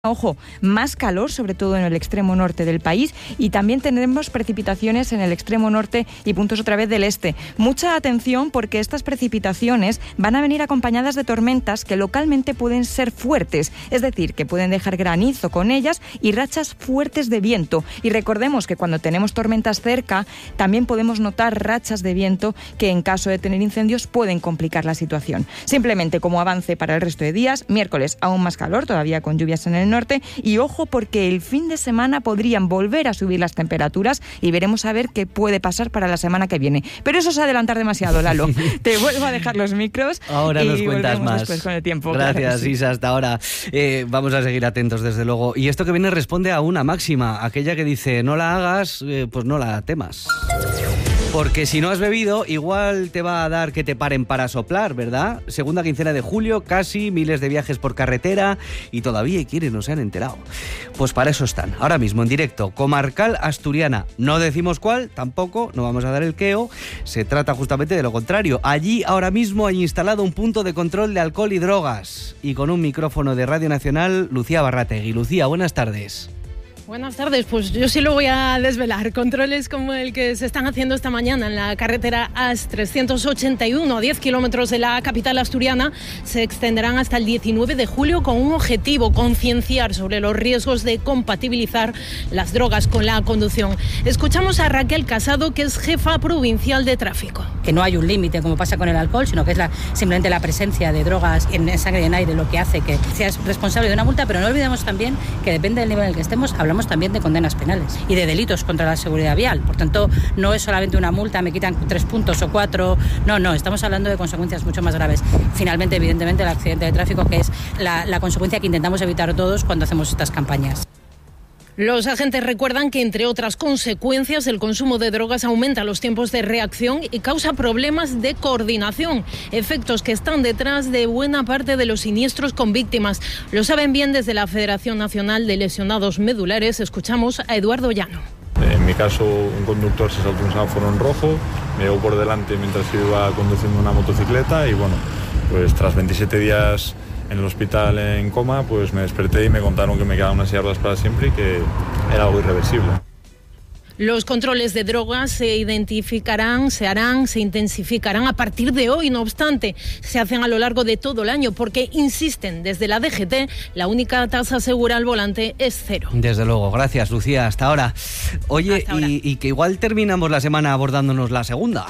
Ojo, más calor, sobre todo en el extremo norte del país, y también tendremos precipitaciones en el extremo norte y puntos otra vez del este. Mucha atención, porque estas precipitaciones van a venir acompañadas de tormentas que localmente pueden ser fuertes, es decir, que pueden dejar granizo con ellas y rachas fuertes de viento. Y recordemos que cuando tenemos tormentas cerca, también podemos notar rachas de viento que en caso de tener incendios pueden complicar la situación. Simplemente como avance para el resto de días, miércoles aún más calor, todavía con lluvias en el norte, y ojo porque el fin de semana podrían volver a subir las temperaturas y veremos a ver qué puede pasar para la semana que viene. Pero eso es adelantar demasiado, Lalo. Te vuelvo a dejar los micros. Ahora y nos cuentas más. Después con el tiempo. Gracias, claro, sí. Isa, hasta ahora. Vamos a seguir atentos, desde luego. Y esto que viene responde a una máxima, aquella que dice, no la hagas, pues no la temas. Porque si no has bebido, igual te va a dar que te paren para soplar, ¿verdad? Segunda quincena de julio, casi, miles de viajes por carretera y todavía hay quienes no se han enterado. Pues para eso están, ahora mismo en directo, Comarcal Asturiana. No decimos cuál, tampoco, no vamos a dar el queo. Se trata justamente de lo contrario. Allí ahora mismo hay instalado un punto de control de alcohol y drogas. Y con un micrófono de Radio Nacional, Lucía Barrategui. Lucía, buenas tardes. Buenas tardes, pues yo sí lo voy a desvelar. Controles como el que se están haciendo esta mañana en la carretera AS381, a 10 kilómetros de la capital asturiana, se extenderán hasta el 19 de julio con un objetivo: concienciar sobre los riesgos de compatibilizar las drogas con la conducción. Escuchamos a Raquel Casado, que es jefa provincial de tráfico. Que no hay un límite como pasa con el alcohol, sino que es simplemente la presencia de drogas en sangre y en aire lo que hace que seas responsable de una multa, pero no olvidemos también que depende del nivel en el que estemos, hablamos también de condenas penales y de delitos contra la seguridad vial. Por tanto, no es solamente una multa, me quitan 3 puntos o 4, no, estamos hablando de consecuencias mucho más graves. Finalmente, evidentemente, el accidente de tráfico, que es la consecuencia que intentamos evitar todos cuando hacemos estas campañas. Los agentes recuerdan que, entre otras consecuencias, el consumo de drogas aumenta los tiempos de reacción y causa problemas de coordinación, efectos que están detrás de buena parte de los siniestros con víctimas. Lo saben bien desde la Federación Nacional de Lesionados Medulares. Escuchamos a Eduardo Llano. En mi caso, un conductor se saltó un semáforo en rojo, me llevó por delante mientras yo iba conduciendo una motocicleta y bueno, pues tras 27 días en el hospital en coma, pues me desperté y me contaron que me quedaban unas silla de ruedas para siempre y que era algo irreversible. Los controles de drogas se identificarán, se intensificarán a partir de hoy. No obstante, se hacen a lo largo de todo el año porque, insisten desde la DGT, la única tasa segura al volante es 0. Desde luego, gracias, Lucía, hasta ahora. Oye, hasta ahora. Y que igual terminamos la semana abordándonos la segunda.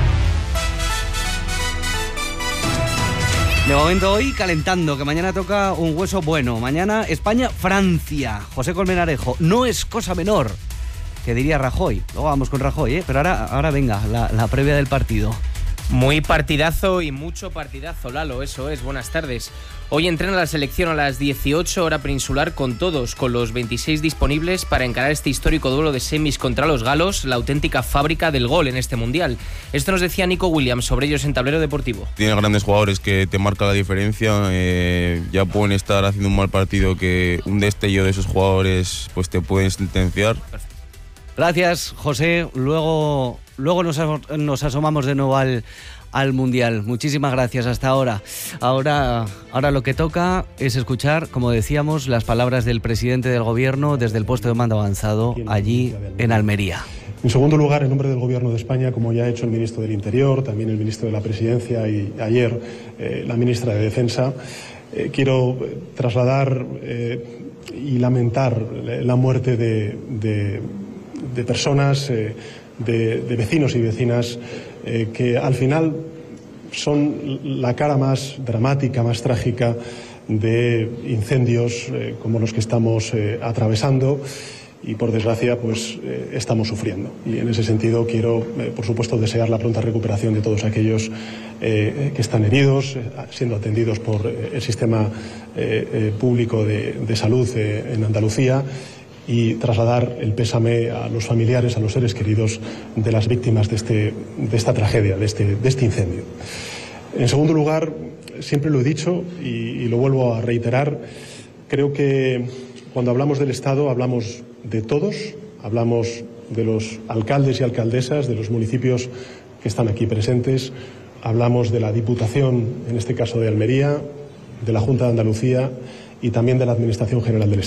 De momento hoy calentando, que mañana toca un hueso bueno. Mañana España-Francia. José Colmenarejo, no es cosa menor, que diría Rajoy. Luego vamos con Rajoy, pero ahora venga, la previa del partido. Muy partidazo y mucho partidazo, Lalo, eso es. Buenas tardes. Hoy entrena la selección a las 18 hora peninsular con todos, con los 26 disponibles para encarar este histórico duelo de semis contra los galos, la auténtica fábrica del gol en este mundial. Esto nos decía Nico Williams sobre ellos en Tablero Deportivo. Tiene grandes jugadores que te marcan la diferencia. Ya pueden estar haciendo un mal partido, que un destello de esos jugadores pues te pueden sentenciar. Gracias, José. Luego nos asomamos de nuevo al Mundial. Muchísimas gracias hasta ahora. Ahora lo que toca es escuchar, como decíamos, las palabras del presidente del Gobierno desde el puesto de mando avanzado allí en Almería. En segundo lugar, en nombre del Gobierno de España, como ya ha hecho el ministro del Interior, también el ministro de la Presidencia y ayer la ministra de Defensa, quiero trasladar y lamentar la muerte de personas, de vecinos y vecinas que al final son la cara más dramática, más trágica de incendios como los que estamos atravesando y, por desgracia, pues estamos sufriendo. Y en ese sentido quiero, por supuesto, desear la pronta recuperación de todos aquellos que están heridos, siendo atendidos por el sistema público de salud en Andalucía, y trasladar el pésame a los familiares, a los seres queridos de las víctimas de esta tragedia, de este incendio. En segundo lugar, siempre lo he dicho y lo vuelvo a reiterar, creo que cuando hablamos del Estado hablamos de todos, hablamos de los alcaldes y alcaldesas de los municipios que están aquí presentes, hablamos de la Diputación, en este caso de Almería, de la Junta de Andalucía y también de la Administración General del Estado.